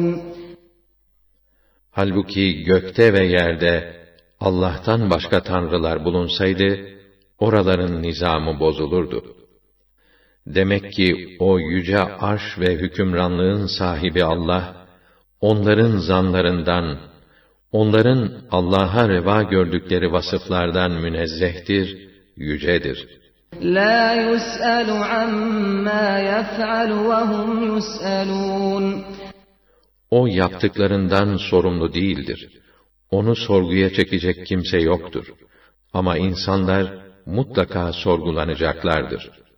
Halbuki gökte ve yerde Allah'tan başka tanrılar bulunsaydı, oraların nizamı bozulurdu. Demek ki o yüce arş ve hükümranlığın sahibi Allah, onların zanlarından, onların Allah'a reva gördükleri vasıflardan münezzehtir, yücedir. لَا يُسْأَلُ عَمَّا يَفْعَلُ وَهُمْ يُسْأَلُونَ. O yaptıklarından sorumlu değildir. Onu sorguya çekecek kimse yoktur. Ama insanlar mutlaka sorgulanacaklardır.